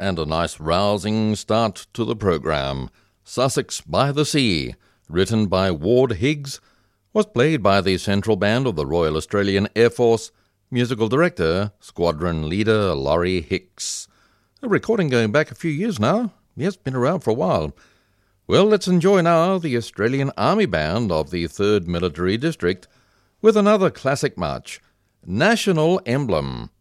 and a nice rousing start to the programme. Sussex by the Sea, written by Ward Higgs, was played by the Central Band of the Royal Australian Air Force, musical director, squadron leader Laurie Hicks. A recording going back a few years now. Yes, been around for a while. Well, let's enjoy now the Australian Army Band of the 3rd Military District with another classic march, National Emblem.